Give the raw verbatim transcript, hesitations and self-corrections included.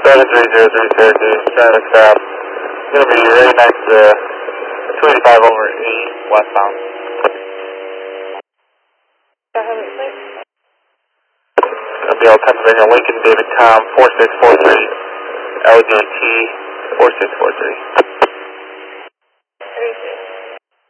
seven three zero three Syracuse, traffic stop. Going to be right next to two eighty-five over eight westbound. Going to be all Pennsylvania, Lincoln, David Tom, four six four three, L J T, four six four three.